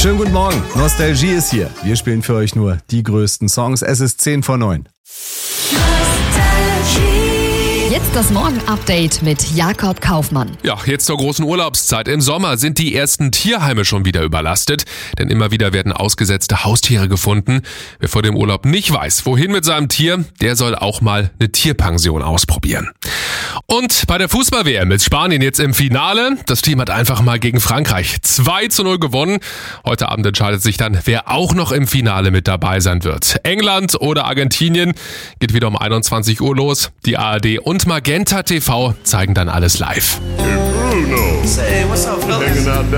Schönen guten Morgen, Nostalgie ist hier. Wir spielen für euch nur die größten Songs. Es ist 10:09. Jetzt das Morgen-Update mit Jakob Kaufmann. Ja, jetzt zur großen Urlaubszeit. Im Sommer sind die ersten Tierheime schon wieder überlastet, denn immer wieder werden ausgesetzte Haustiere gefunden. Wer vor dem Urlaub nicht weiß, wohin mit seinem Tier, der soll auch mal eine Tierpension ausprobieren. Und bei der Fußball-WM ist Spanien jetzt im Finale. Das Team hat einfach mal gegen Frankreich 2:0 gewonnen. Heute Abend entscheidet sich dann, wer auch noch im Finale mit dabei sein wird. England oder Argentinien, geht wieder um 21 Uhr los. Die ARD und Magenta TV zeigen dann alles live. Say, what's up, fellas?